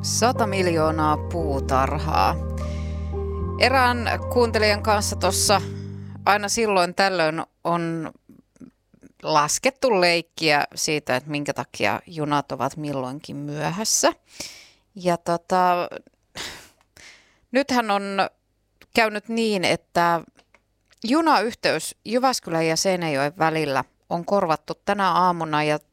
100 miljoonaa puutarhaa. Erään kuuntelijan kanssa tuossa aina silloin tällöin on laskettu leikkiä siitä, että minkä takia junat ovat milloinkin myöhässä. Ja nythän on käynyt niin, että junayhteys Jyväskylän ja Seinäjoen välillä on korvattu tänä aamuna ja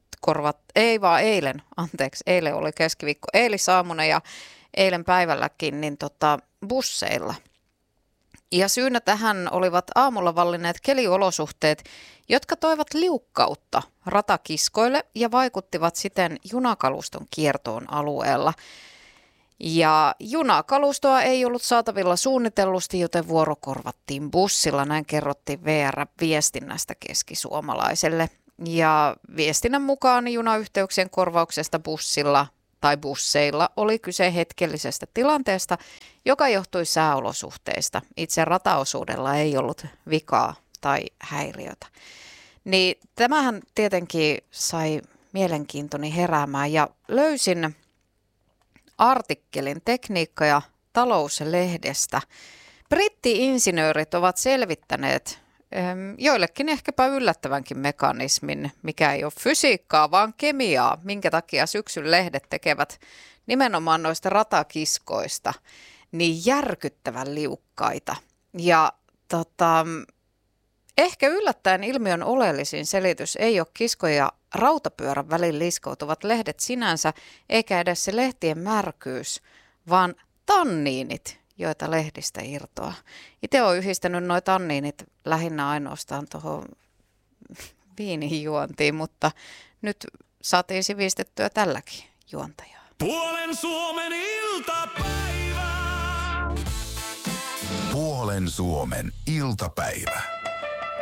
eilen oli keskiviikko, eilisaamuna ja eilen päivälläkin niin busseilla. Ja syynä tähän olivat aamulla vallinneet keliolosuhteet, jotka toivat liukkautta ratakiskoille ja vaikuttivat siten junakaluston kiertoon alueella. Ja junakalustoa ei ollut saatavilla suunnitellusti, joten vuoro korvattiin bussilla, näin kerrottiin VR-viestinnästä keskisuomalaiselle. Ja viestinnän mukaan junayhteyksien korvauksesta bussilla tai busseilla oli kyse hetkellisestä tilanteesta, joka johtui sääolosuhteista. Itse rataosuudella ei ollut vikaa tai häiriötä. Niin tämähän tietenkin sai mielenkiintoni heräämään ja löysin artikkelin Tekniikka ja talouslehdestä. Britti-insinöörit ovat selvittäneet joillekin ehkäpä yllättävänkin mekanismin, mikä ei ole fysiikkaa, vaan kemiaa, minkä takia syksyn lehdet tekevät nimenomaan noista ratakiskoista niin järkyttävän liukkaita. Ja ehkä yllättäen ilmiön oleellisin selitys ei ole kiskojen ja rautapyörän välin liskoutuvat lehdet sinänsä, eikä edes se lehtien märkyys, vaan tanniinit, joita lehdistä irtoaa. Itse olen yhdistänyt nuo tanniinit lähinnä ainoastaan tuohon viinin juontiin, mutta nyt saatiin sivistettyä tälläkin juontajaa. Puolen Suomen iltapäivä. Puolen Suomen iltapäivä.